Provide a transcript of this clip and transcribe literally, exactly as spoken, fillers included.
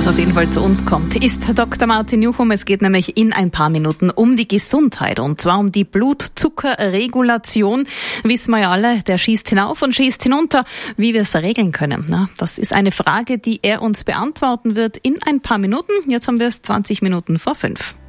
auf jeden Fall zu uns kommt, ist Doktor Martin Juchum. Es geht nämlich in ein paar Minuten um die Gesundheit und zwar um die Blutzuckerregulation. Wissen wir ja alle, der schießt hinauf und schießt hinunter. Wie wir es regeln können, na, das ist eine Frage, die er uns beantworten wird in ein paar Minuten. Jetzt haben wir es zwanzig Minuten vor fünf.